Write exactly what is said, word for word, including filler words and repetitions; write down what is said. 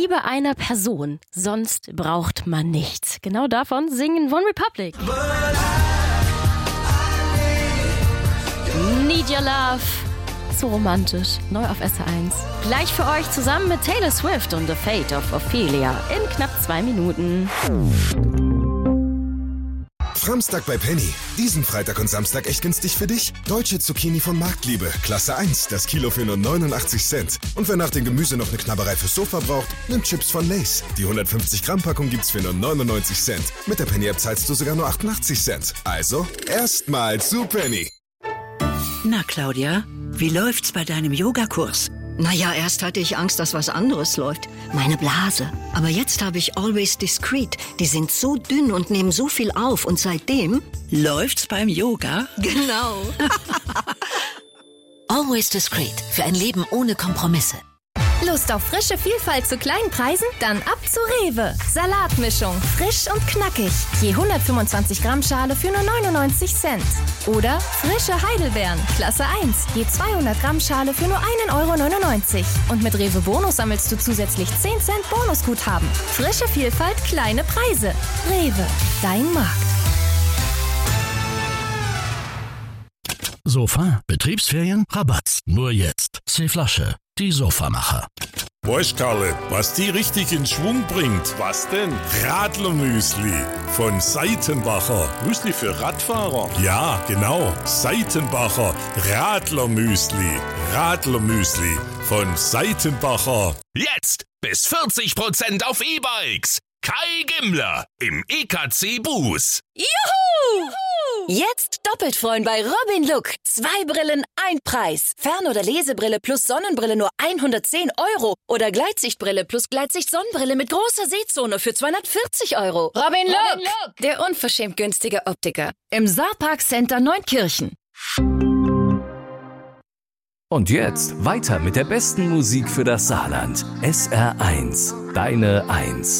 Liebe einer Person, sonst braucht man nichts. Genau davon singen One Republic. Need Your Love. So romantisch. Neu auf S R eins. Gleich für euch zusammen mit Taylor Swift und The Fate of Ophelia in knapp zwei Minuten. Samstag bei Penny. Diesen Freitag und Samstag echt günstig für dich. Deutsche Zucchini von Marktliebe. Klasse eins. Das Kilo für nur neunundachtzig Cent. Und wer nach dem Gemüse noch eine Knabberei fürs Sofa braucht, nimmt Chips von Lay's. Die hundertfünfzig Gramm Packung gibt's für nur neunundneunzig Cent. Mit der Penny-App zahlst du sogar nur achtundachtzig Cent. Also, erstmal zu Penny. Na, Claudia, wie läuft's bei deinem Yogakurs? Naja, erst hatte ich Angst, dass was anderes läuft. Meine Blase. Aber jetzt habe ich Always Discreet. Die sind so dünn und nehmen so viel auf. Und seitdem... Läuft's beim Yoga? Genau. Always Discreet. Für ein Leben ohne Kompromisse. Lust auf frische Vielfalt zu kleinen Preisen? Dann ab zu Rewe. Salatmischung. Frisch und knackig. Je hundertfünfundzwanzig Gramm Schale für nur neunundneunzig Cent. Oder frische Heidelbeeren. Klasse eins. Je zweihundert Gramm Schale für nur ein Euro neunundneunzig. Und mit Rewe Bonus sammelst du zusätzlich zehn Cent Bonusguthaben. Frische Vielfalt, kleine Preise. Rewe. Dein Markt. Sofa, Betriebsferien, Rabatt. Nur jetzt. C-Flasche. Die Sofamacher. Weißt, Karle, was die richtig in Schwung bringt? Was denn? Radlermüsli von Seitenbacher. Müsli für Radfahrer? Ja, genau. Seitenbacher Radlermüsli. Radlermüsli von Seitenbacher. Jetzt bis vierzig Prozent auf E-Bikes. Kai Gimmler im E K C Bus. Juhu! Jetzt doppelt freuen bei Robin Look. Zwei Brillen, ein Preis. Fern- oder Lesebrille plus Sonnenbrille nur hundertzehn Euro. Oder Gleitsichtbrille plus Gleitsicht-Sonnenbrille mit großer Sehzone für zweihundertvierzig Euro. Robin Look, der unverschämt günstige Optiker. Im Saarpark Center Neunkirchen. Und jetzt weiter mit der besten Musik für das Saarland. S R eins. Deine eins.